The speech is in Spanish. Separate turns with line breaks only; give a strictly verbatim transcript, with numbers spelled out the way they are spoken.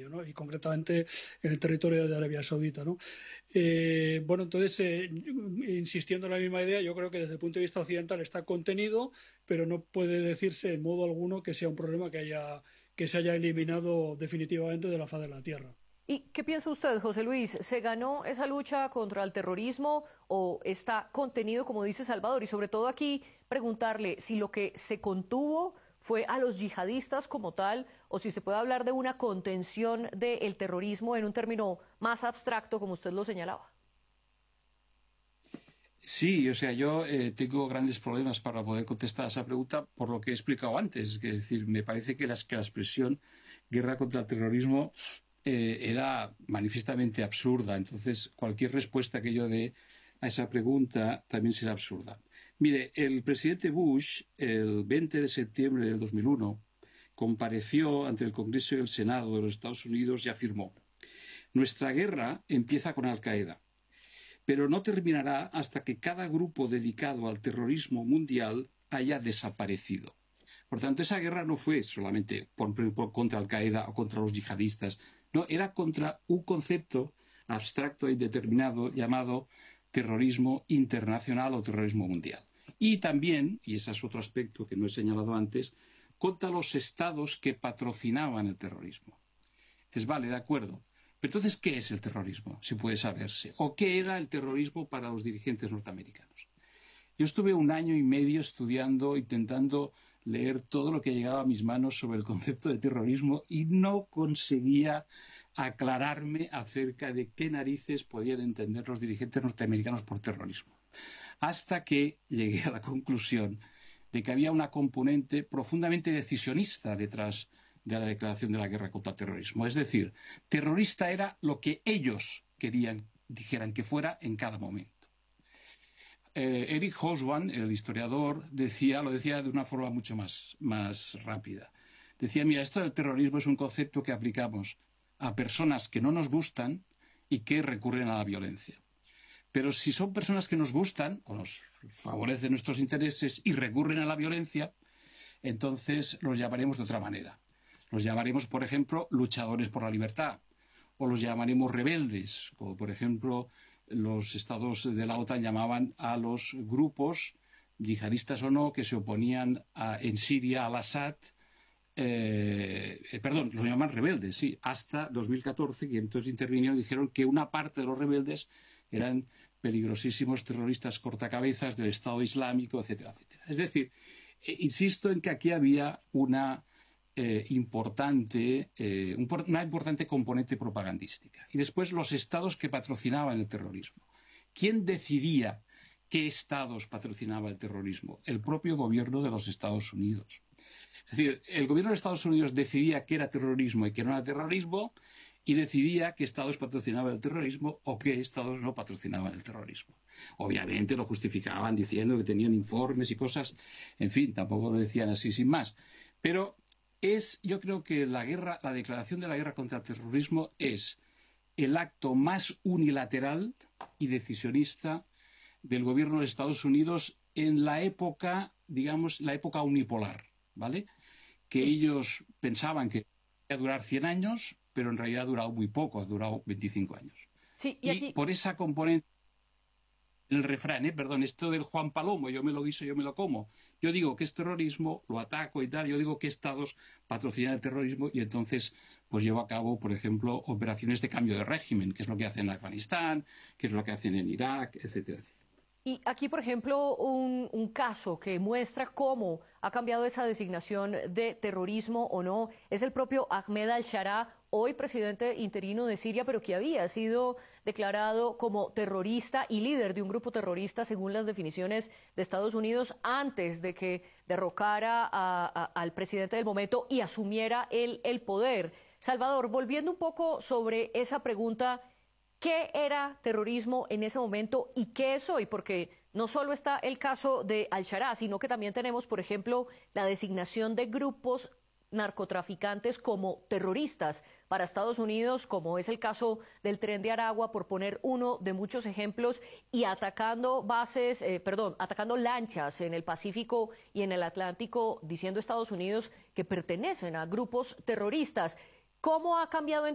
Medio, ¿no? Y concretamente en el territorio de Arabia Saudita, ¿no? Eh, bueno, entonces, eh, insistiendo en la misma idea, yo creo que desde el punto de vista occidental está contenido, pero no puede decirse en modo alguno que sea un problema que haya, que se haya eliminado definitivamente de la faz de la Tierra.
¿Y qué piensa usted, José Luis? ¿Se ganó esa lucha contra el terrorismo o está contenido, como dice Salvador? Y sobre todo aquí preguntarle si lo que se contuvo fue a los yihadistas como tal o si se puede hablar de una contención del terrorismo en un término más abstracto, como usted lo señalaba.
Sí, o sea, yo eh, tengo grandes problemas para poder contestar a esa pregunta por lo que he explicado antes. Es decir, me parece que, las, que la expresión guerra contra el terrorismo eh, era manifiestamente absurda. Entonces, cualquier respuesta que yo dé a esa pregunta también será absurda. Mire, el presidente Bush, el veinte de septiembre del dos mil uno, compareció ante el Congreso y el Senado de los Estados Unidos y afirmó: nuestra guerra empieza con Al-Qaeda, pero no terminará hasta que cada grupo dedicado al terrorismo mundial haya desaparecido. Por tanto, esa guerra no fue solamente por, por, contra Al-Qaeda o contra los yihadistas, no, era contra un concepto abstracto e indeterminado llamado terrorismo internacional o terrorismo mundial. Y también, y ese es otro aspecto que no he señalado antes, contra los estados que patrocinaban el terrorismo. Entonces, vale, de acuerdo. Pero entonces, ¿qué es el terrorismo? Si puede saberse. ¿O qué era el terrorismo para los dirigentes norteamericanos? Yo estuve un año y medio estudiando, intentando leer todo lo que llegaba a mis manos sobre el concepto de terrorismo y no conseguía aclararme acerca de qué narices podían entender los dirigentes norteamericanos por terrorismo. Hasta que llegué a la conclusión de que había una componente profundamente decisionista detrás de la declaración de la guerra contra el terrorismo. Es decir, terrorista era lo que ellos querían, dijeran que fuera en cada momento. Eh, Eric Hobsbawm, el historiador, decía, lo decía de una forma mucho más, más rápida. Decía, mira, esto del terrorismo es un concepto que aplicamos a personas que no nos gustan y que recurren a la violencia. Pero si son personas que nos gustan o nos favorecen nuestros intereses y recurren a la violencia, entonces los llamaremos de otra manera. Los llamaremos, por ejemplo, luchadores por la libertad, o los llamaremos rebeldes, como por ejemplo los estados de la OTAN llamaban a los grupos, yihadistas o no, que se oponían a, en Siria al Assad, eh, eh, perdón, los llaman rebeldes, sí, hasta dos mil catorce, que entonces intervinieron y dijeron que una parte de los rebeldes eran peligrosísimos terroristas cortacabezas del Estado Islámico, etcétera, etcétera. Es decir, eh, insisto en que aquí había una Eh, importante, eh, un, una importante componente propagandística. Y después los estados que patrocinaban el terrorismo. ¿Quién decidía qué estados patrocinaba el terrorismo? El propio gobierno de los Estados Unidos. Es decir, el gobierno de Estados Unidos decidía qué era terrorismo y qué no era terrorismo, y decidía qué estados patrocinaban el terrorismo o qué estados no patrocinaban el terrorismo. Obviamente lo justificaban diciendo que tenían informes y cosas, en fin, tampoco lo decían así sin más. Pero Es, yo creo que la guerra, la declaración de la guerra contra el terrorismo es el acto más unilateral y decisionista del gobierno de los Estados Unidos en la época, digamos, la época unipolar, ¿vale? Que sí. Ellos pensaban que iba a durar cien años, pero en realidad ha durado muy poco, ha durado veinticinco años.
Sí, y,
y
aquí...
por esa componente, el refrán, ¿eh? Perdón, esto del Juan Palomo, yo me lo guiso, yo me lo como. Yo digo que es terrorismo, lo ataco y tal, yo digo que estados patrocinan el terrorismo y entonces pues llevo a cabo, por ejemplo, operaciones de cambio de régimen, que es lo que hacen en Afganistán, que es lo que hacen en Irak, etcétera, etcétera.
Y aquí, por ejemplo, un, un caso que muestra cómo ha cambiado esa designación de terrorismo o no, es el propio Ahmed al-Sharaa, hoy presidente interino de Siria, pero que había sido declarado como terrorista y líder de un grupo terrorista según las definiciones de Estados Unidos antes de que derrocara a, a, al presidente del momento y asumiera el, el poder. Salvador, volviendo un poco sobre esa pregunta, ¿qué era terrorismo en ese momento y qué es hoy? Porque no solo está el caso de al-Sharaa, sino que también tenemos, por ejemplo, la designación de grupos narcotraficantes como terroristas para Estados Unidos, como es el caso del Tren de Aragua, por poner uno de muchos ejemplos, y atacando bases, eh, perdón, atacando lanchas en el Pacífico y en el Atlántico, diciendo Estados Unidos que pertenecen a grupos terroristas. ¿Cómo ha cambiado